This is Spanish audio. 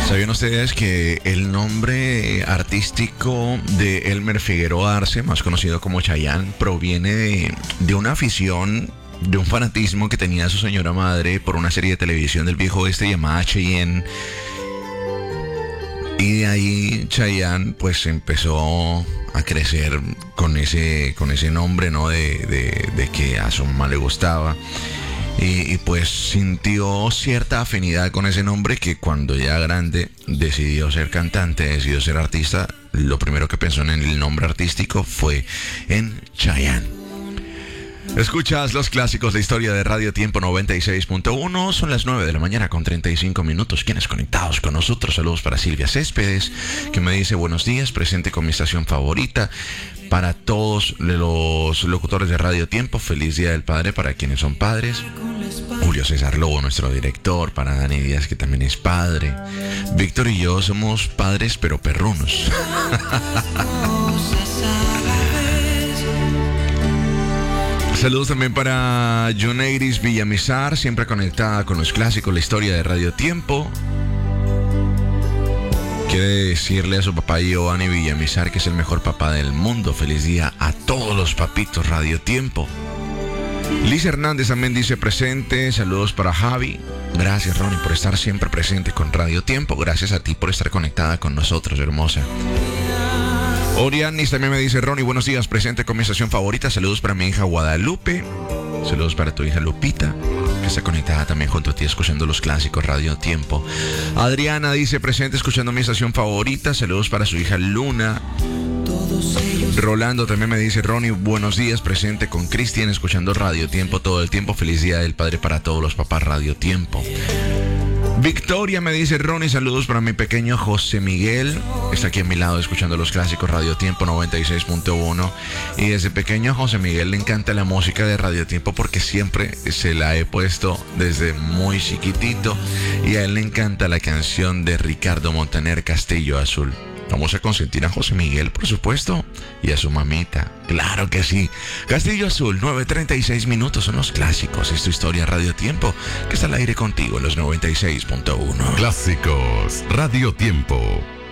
¿Sabían ustedes que el nombre artístico de Elmer Figueroa Arce, más conocido como Chayanne, proviene de una afición, de un fanatismo que tenía su señora madre por una serie de televisión del viejo oeste llamada Cheyenne? Y de ahí Chayanne pues empezó a crecer con ese nombre, ¿no? De que a su mamá le gustaba. Y pues sintió cierta afinidad con ese nombre, que cuando ya grande decidió ser cantante, decidió ser artista. Lo primero que pensó en el nombre artístico fue en Chayanne. Escuchas los clásicos de historia de Radio Tiempo 96.1. Son las 9 de la mañana con 35 minutos. ¿Quiénes conectados con nosotros? Saludos para Silvia Céspedes, que me dice buenos días, presente con mi estación favorita. Para todos los locutores de Radio Tiempo, feliz Día del Padre para quienes son padres. Julio César Lobo, nuestro director. Para Dani Díaz, que también es padre. Víctor y yo somos padres pero perrunos. Saludos también para Joneiris Villamizar, siempre conectada con los clásicos, la historia de Radio Tiempo. Quiere decirle a su papá Giovanni Villamizar que es el mejor papá del mundo. Feliz día a todos los papitos Radio Tiempo. Liz Hernández también dice presente. Saludos para Javi. Gracias, Ronnie, por estar siempre presente con Radio Tiempo. Gracias a ti por estar conectada con nosotros, hermosa. Orianis también me dice, Ronnie, buenos días, presente con mi estación favorita. Saludos para mi hija Guadalupe. Saludos para tu hija Lupita, que está conectada también junto a ti escuchando los clásicos Radio Tiempo. Adriana dice, presente escuchando mi estación favorita. Saludos para su hija Luna. Rolando también me dice, Ronnie, buenos días, presente con Cristian escuchando Radio Tiempo todo el tiempo. Feliz Día del Padre para todos los papás Radio Tiempo. Victoria me dice, Ronnie, saludos para mi pequeño José Miguel. Está aquí a mi lado escuchando los clásicos Radio Tiempo 96.1. Y desde pequeño José Miguel le encanta la música de Radio Tiempo porque siempre se la he puesto desde muy chiquitito. Y a él le encanta la canción de Ricardo Montaner, Castillo Azul. Vamos a consentir a José Miguel, por supuesto, y a su mamita. Claro que sí. Castillo Azul, 9:36 minutos, son los clásicos. Es tu historia Radio Tiempo, que está al aire contigo en los 96.1. Clásicos Radio Tiempo.